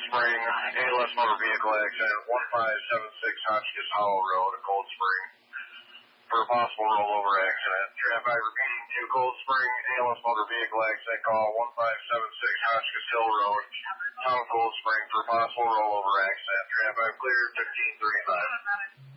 Spring, ALS motor vehicle accident, 1576 Hotchkiss Hollow Road, Cold Spring, for a possible rollover accident. Traffic repeating to Cold Spring, ALS motor vehicle accident, call 1576 Hotchkiss Hill Road, town of Cold Spring, for a possible rollover accident. Traffic cleared, 1535.